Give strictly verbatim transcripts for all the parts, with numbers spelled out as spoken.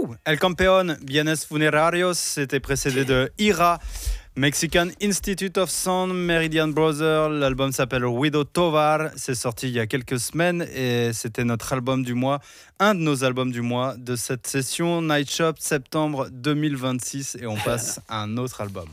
Wouh! El Campeón, Bienes Funerarios, c'était précédé de Ira, Mexican Institute of Sound, Meridian Brothers. L'album s'appelle Widow Tovar. C'est sorti il y a quelques semaines et c'était notre album du mois, un de nos albums du mois de cette session Night Shop septembre deux mille vingt-six. Et on passe à un autre album.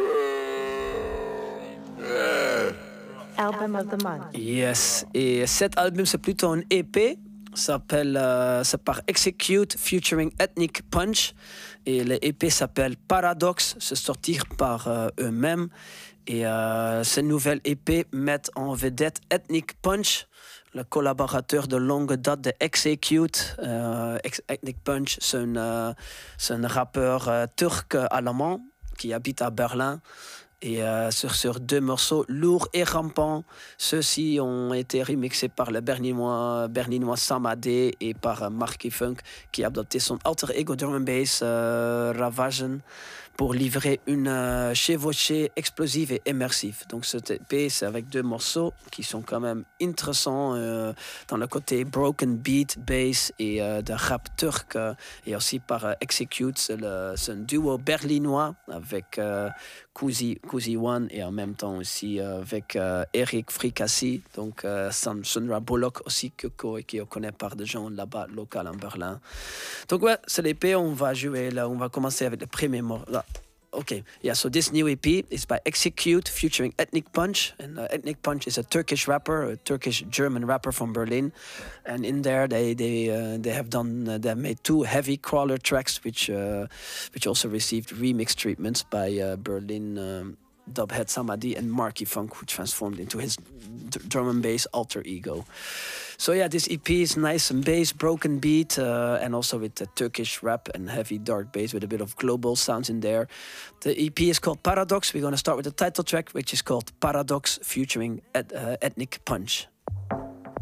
Album of the month. Yes, et cet album c'est plutôt un E P. S'appelle, euh, c'est par Execute featuring Ethnic Punch et le E P s'appelle Paradox, c'est sorti par euh, eux-mêmes et euh, ce nouvel E P met en vedette Ethnic Punch, le collaborateur de longue date de Execute. euh, Ethnic Punch, c'est un, euh, c'est un rappeur euh, turc-allemand qui habite à Berlin. Et euh, sur, sur deux morceaux lourds et rampants, ceux-ci ont été remixés par le berlinois, berlinois Samadé et par euh, Marky Funk qui a adopté son alter ego drum and bass euh, Ravagen pour livrer une euh, chevauchée explosive et immersive. Donc ce E P, c'est avec deux morceaux qui sont quand même intéressants euh, dans le côté broken beat, bass et euh, de rap turc. Euh, et aussi par euh, Execute, c'est, le, c'est un duo berlinois avec euh, Kuzi, Kuzi One et en même temps aussi euh, avec euh, Eric Fricassi, donc euh, Sandra Bullock aussi que, que, que on connaît par des gens là-bas, locaux en Berlin. Donc ouais, c'est l'E P, on va jouer là, on va commencer avec le premier morceau. Okay, yeah, so this new E P is by Execute featuring Ethnic Punch. And uh, Ethnic Punch is a Turkish rapper, a Turkish-German rapper from Berlin. And in there, they they uh, they have done, uh, they have made two heavy crawler tracks, which uh, which also received remix treatments by uh, Berlin um, dubhead Samadhi and Marky Funk, who transformed into his d- drum and bass alter ego. So yeah, this E P is nice and bass, broken beat, uh, and also with the Turkish rap and heavy dark bass with a bit of global sounds in there. The E P is called Paradox. We're going to start with the title track, which is called Paradox, featuring et- uh, Ethnic Punch.